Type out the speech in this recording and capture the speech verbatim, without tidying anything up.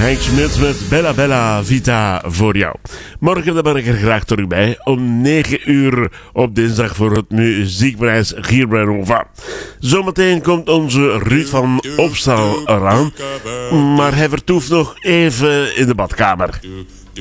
Henk Smit met Bella Bella Vita voor jou. Morgen dan ben ik er graag terug bij om negen uur op dinsdag voor het muziekprijs Gierbrenova. Zometeen komt onze Ruud van Opstal eraan, maar hij vertoeft nog even in de badkamer.